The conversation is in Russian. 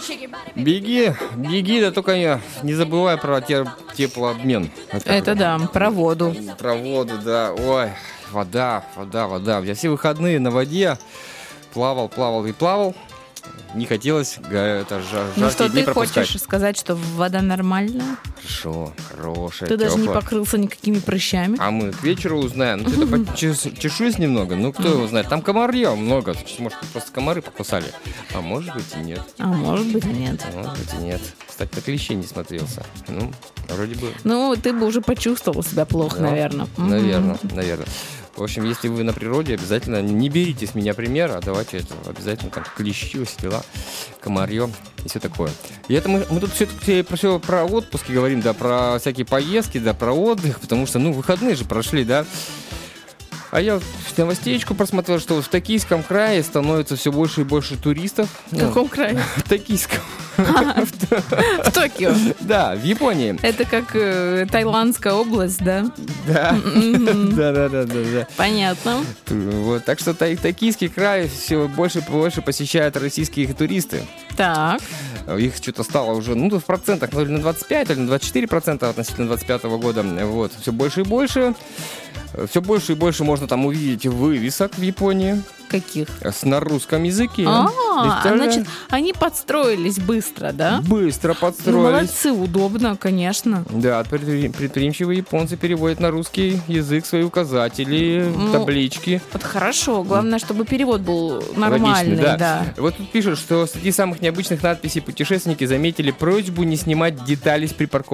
Беги, беги, да только не забывай про теплообмен. Это да, про воду. Про воду, да. Ой, вода. Я все выходные на воде плавал. Не хотелось Ну что, жаркие дни ты пропускать. хочешь сказать, что вода нормальная? Хорошо, хорошая, Ты даже не тёплая. покрылся никакими прыщами? А мы к вечеру узнаем. Ну, что-то чешусь немного. Ну, кто его знает. Там комарья много. Может, просто комары покусали. А может быть и нет. А может быть и нет. Может быть и нет. Кстати, на клещей не смотрелся. Ну, вроде бы. Ну, ты бы уже почувствовал себя плохо, Да, наверное. Наверное. В общем, если вы на природе, обязательно не берите с меня примера, а давайте это обязательно там клещи, все дела, комарье и все такое. И это мы тут все про отпуски говорим, да, про всякие поездки, да, про отдых, потому что, выходные же прошли, да. А я новостеечку просмотрел, что в Токийском крае становится все больше и больше туристов. В каком крае? В Токийском. В Токио. Да, в Японии. Это как Таиландская область, да? Да. Да. Понятно. Вот, так что Токийский край все больше и больше посещают российские туристы. Так. Их что-то стало уже, в процентах, то ли на 25, то ли на 24% относительно 25 года. Вот, все больше и больше. Все больше и больше можно там увидеть вывесок в Японии. Каких? На русском языке. Значит, они подстроились быстро, да? Быстро Ну, подстроились. молодцы, удобно, конечно. Да, предприимчивые японцы переводят на русский язык свои указатели, таблички. Вот хорошо, главное, чтобы перевод был нормальный. Логичный, Да. Вот тут пишут, что среди самых необычных надписей путешественники заметили просьбу не снимать детали с припаркованных